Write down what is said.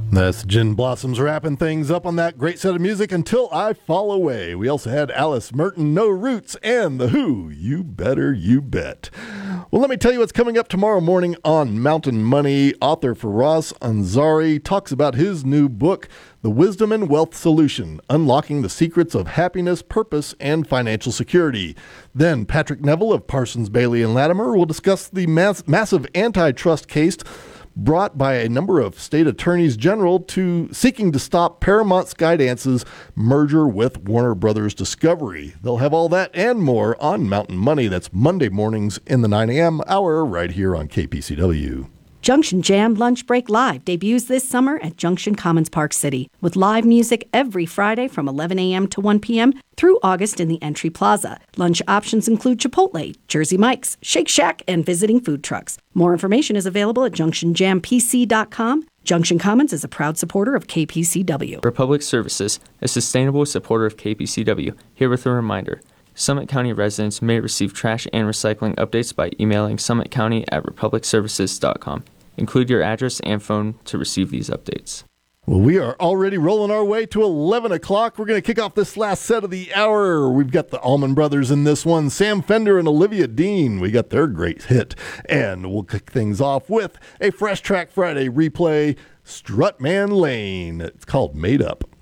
That's Gin Blossoms wrapping things up on that great set of music, Until I Fall Away. We also had Alice Merton, No Roots, and The Who, You Better You Bet. Well, let me tell you what's coming up tomorrow morning on Mountain Money. Author Firas Ansari talks about his new book, The Wisdom and Wealth Solution, Unlocking the Secrets of Happiness, Purpose, and Financial Security. Then Patrick Neville of Parsons, Bailey & Latimer will discuss the massive antitrust case brought by a number of state attorneys general seeking to stop Paramount Skydance's merger with Warner Brothers Discovery. They'll have all that and more on Mountain Money. That's Monday mornings in the 9 a.m. hour right here on KPCW. Junction Jam Lunch Break Live debuts this summer at Junction Commons Park City with live music every Friday from 11 a.m. to 1 p.m. through August in the Entry Plaza. Lunch options include Chipotle, Jersey Mike's, Shake Shack, and visiting food trucks. More information is available at junctionjampc.com. Junction Commons is a proud supporter of KPCW. Republic Services, a sustainable supporter of KPCW, here with a reminder. Summit County residents may receive trash and recycling updates by emailing summitcounty@republicservices.com. Include your address and phone to receive these updates. Well, we are already rolling our way to 11 o'clock. We're going to kick off this last set of the hour. We've got the Allman Brothers in this one, Sam Fender and Olivia Dean. We got their great hit. And we'll kick things off with a Fresh Track Friday replay, Strutman Lane. It's called Made Up.